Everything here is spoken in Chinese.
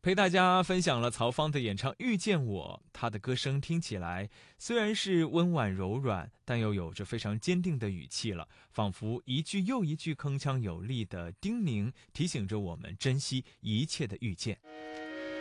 陪大家分享了曹芳的演唱《遇见我》，她的歌声听起来虽然是温婉柔软，但又有着非常坚定的语气了，仿佛一句又一句铿锵有力的叮咛，提醒着我们珍惜一切的遇见。